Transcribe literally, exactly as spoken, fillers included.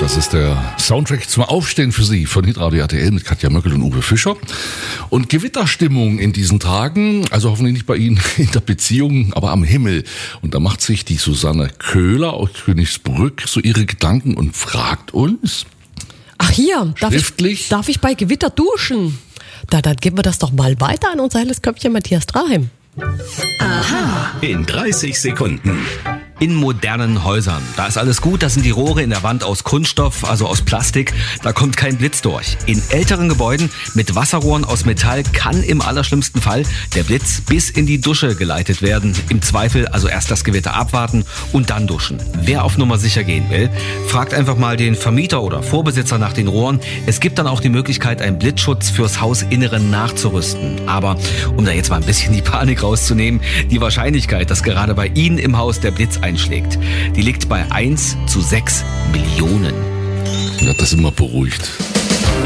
Das ist der Soundtrack zum Aufstehen für Sie von Hitradio R T L mit Katja Möckel und Uwe Fischer. Und Gewitterstimmung in diesen Tagen, also hoffentlich nicht bei Ihnen in der Beziehung, aber am Himmel. Und da macht sich die Susanne Köhler aus Königsbrück so ihre Gedanken und fragt uns. Ach hier, darf Schriftlich? ich, darf ich bei Gewitter duschen? Da, dann geben wir das doch mal weiter an unser helles Köpfchen Matthias Draheim. Aha. In dreißig Sekunden. In modernen Häusern, da ist alles gut, da sind die Rohre in der Wand aus Kunststoff, also aus Plastik, da kommt kein Blitz durch. In älteren Gebäuden mit Wasserrohren aus Metall kann im allerschlimmsten Fall der Blitz bis in die Dusche geleitet werden. Im Zweifel also erst das Gewitter abwarten und dann duschen. Wer auf Nummer sicher gehen will, fragt einfach mal den Vermieter oder Vorbesitzer nach den Rohren. Es gibt dann auch die Möglichkeit, einen Blitzschutz fürs Hausinneren nachzurüsten. Aber um da jetzt mal ein bisschen die Panik rauszunehmen, die Wahrscheinlichkeit, dass gerade bei Ihnen im Haus der Blitz einschlägt, die liegt bei eins zu sechs Millionen. Ja, das immer beruhigt.